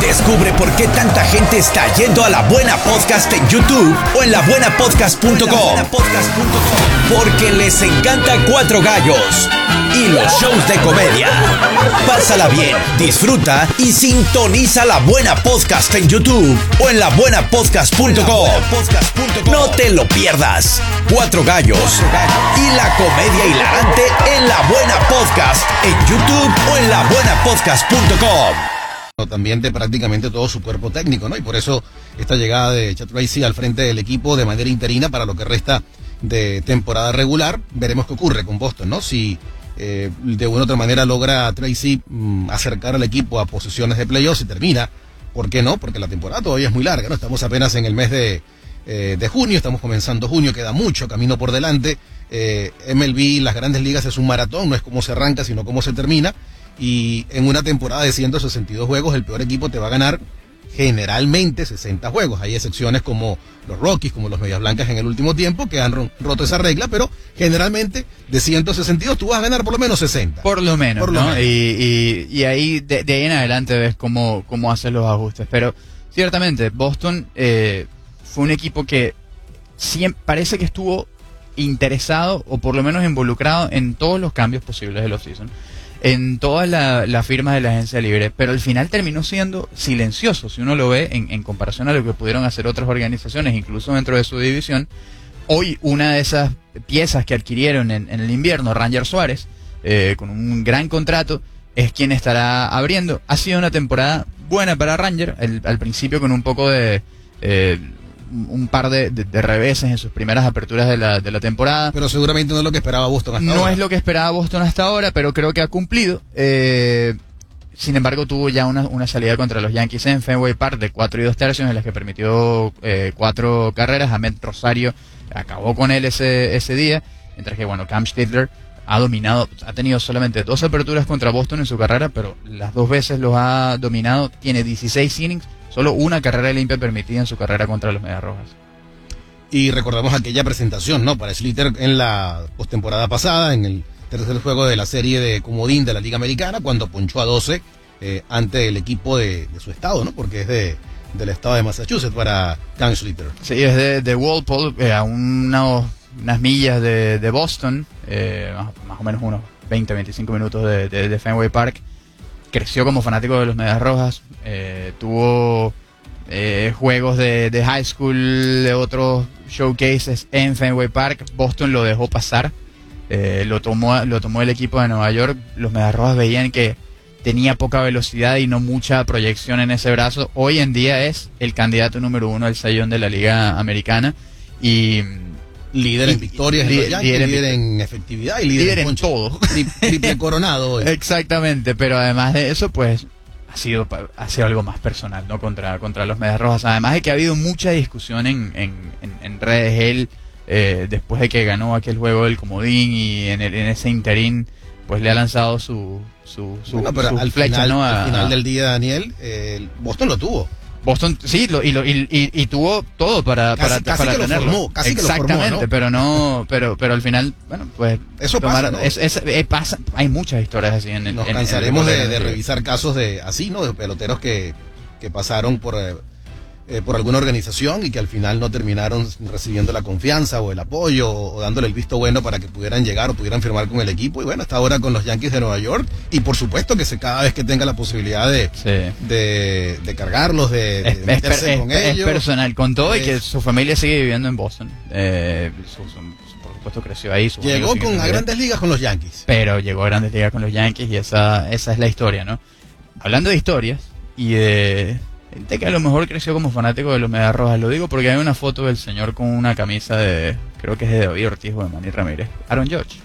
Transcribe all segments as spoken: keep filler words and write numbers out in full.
Descubre por qué tanta gente está yendo a La Buena Podcast en YouTube o en la buena podcast punto com. Porque les encanta Cuatro Gallos y los shows de comedia. Pásala bien, disfruta y sintoniza La Buena Podcast en YouTube o en la buena podcast punto com. No te lo pierdas. Cuatro Gallos y la comedia hilarante en La Buena Podcast en YouTube o en la buena podcast punto com. También de prácticamente todo su cuerpo técnico, ¿no? Y por eso esta llegada de Chad Tracy al frente del equipo de manera interina para lo que resta de temporada regular. Veremos qué ocurre con Boston, ¿no? Si eh, de una u otra manera logra Tracy mmm, acercar al equipo a posiciones de playoffs y termina, ¿por qué no? Porque la temporada todavía es muy larga, ¿no? Estamos apenas en el mes de, eh, de junio, estamos comenzando junio, queda mucho camino por delante. Eh, M L B, las grandes ligas es un maratón, no es cómo se arranca, sino cómo se termina. Y en una temporada de ciento sesenta y dos juegos, el peor equipo te va a ganar generalmente sesenta juegos. Hay excepciones como los Rockies, como los Medias Blancas en el último tiempo, que han roto esa regla, pero generalmente de ciento sesenta y dos tú vas a ganar por lo menos sesenta. Por lo menos, por lo ¿no? menos. Y, y, y ahí, de, de ahí en adelante ves cómo, cómo haces los ajustes. Pero ciertamente, Boston eh, fue un equipo que siempre, parece que estuvo interesado, o por lo menos involucrado en todos los cambios posibles del offseason, en todas las la firmas de la agencia libre, pero al final terminó siendo silencioso, si uno lo ve en, en comparación a lo que pudieron hacer otras organizaciones, incluso dentro de su división. Hoy una de esas piezas que adquirieron en, en el invierno, Ranger Suárez, eh, con un gran contrato, es quien estará abriendo. Ha sido una temporada buena para Ranger, el, al principio con un poco de... Eh, un par de, de, de reveses en sus primeras aperturas de la, de la temporada. Pero seguramente no es lo que esperaba Boston hasta no ahora. No es lo que esperaba Boston hasta ahora, pero creo que ha cumplido. Eh, sin embargo, tuvo ya una, una salida contra los Yankees en Fenway Park de cuatro y dos tercios, en las que permitió eh, cuatro carreras. Ahmed Rosario acabó con él ese, ese día, mientras que, bueno, Cam Stidler ha dominado, ha tenido solamente dos aperturas contra Boston en su carrera, pero las dos veces los ha dominado. Tiene dieciséis innings, solo una carrera limpia permitida en su carrera contra los Medias Rojas. Y recordamos aquella presentación, ¿no? Para Slater en la postemporada pasada, en el tercer juego de la serie de comodín de la Liga Americana, cuando ponchó a doce eh, ante el equipo de, de su estado, ¿no? Porque es de del estado de Massachusetts para Cam Slater. Sí, es de, de Walpole, eh, a una, unas millas de, de Boston, eh, más, más o menos unos veinte a veinticinco minutos de, de, de Fenway Park. Creció como fanático de los Medias Rojas, eh, tuvo eh, juegos de, de high school, de otros showcases en Fenway Park. Boston lo dejó pasar, eh, lo tomó lo tomó el equipo de Nueva York. Los Medias Rojas veían que tenía poca velocidad y no mucha proyección en ese brazo. Hoy en día es el candidato número uno al Cy Young de la Liga Americana y... Líder en victorias, líder, en, Yankees, líder, líder en efectividad y líder, líder en, en todo. Triple coronado hoy. Exactamente, pero además de eso, pues ha sido ha sido algo más personal, ¿no? Contra, contra los Medias Rojas. Además de que ha habido mucha discusión en, en, en, en redes. Él, eh, después de que ganó aquel juego del comodín y en, el, en ese interín, pues le ha lanzado su, su, su, bueno, pero su al flecha, final, ¿no? A, al final del día, Daniel, eh, Boston lo tuvo. Boston sí, lo, y, lo, y, y, y tuvo todo para, casi, para, casi para que tenerlo. Lo formó, casi Exactamente, que lo formó, ¿no? pero no, pero, pero al final, bueno, pues eso tomaron, pasa, ¿no? es, es, es, pasa, hay muchas historias así en el. Nos en, cansaremos en el de, de revisar casos de así, ¿no? De peloteros que, que pasaron por eh, eh, por alguna organización y que al final no terminaron recibiendo la confianza o el apoyo o, o dándole el visto bueno para que pudieran llegar o pudieran firmar con el equipo. Y bueno, hasta ahora con los Yankees de Nueva York. Y por supuesto que se, cada vez que tenga la posibilidad de, sí. de, de cargarlos, de, de es, meterse es, con es, ellos. Es personal, con todo es, y que su familia sigue viviendo en Boston. Eh, su, su, por supuesto creció ahí. Llegó con a grandes ligas con los Yankees. Pero llegó a grandes ligas con los Yankees y esa, esa es la historia, ¿no? Hablando de historias y de... gente que a lo mejor creció como fanático de los Medias Rojas. Lo digo porque hay una foto del señor con una camisa de, creo que es de David Ortiz o de Manny Ramírez, Aaron Judge.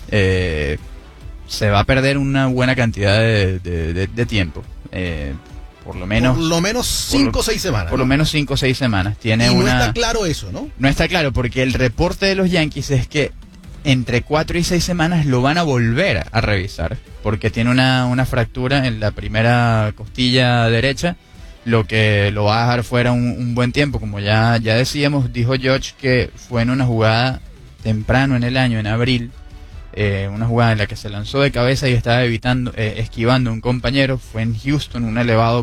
Eh, se va a perder una buena cantidad de, de, de, de tiempo. Eh, por lo menos... Por lo menos cinco o seis semanas. Por ¿no? lo menos cinco o seis semanas. Tiene y no una... está claro eso, ¿no? No está claro porque el reporte de los Yankees es que entre cuatro y seis semanas lo van a volver a revisar. Porque tiene una, una fractura en la primera costilla derecha, lo que lo va a dejar fuera un, un buen tiempo. Como ya, ya decíamos, dijo Judge que fue en una jugada temprano en el año, en abril, eh, una jugada en la que se lanzó de cabeza y estaba evitando, eh, esquivando a un compañero. Fue en Houston, un elevado